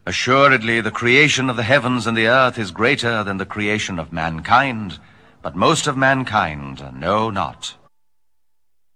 Assuredly, the creation of the heavens and the earth is greater than the creation of mankind, but most of mankind know not.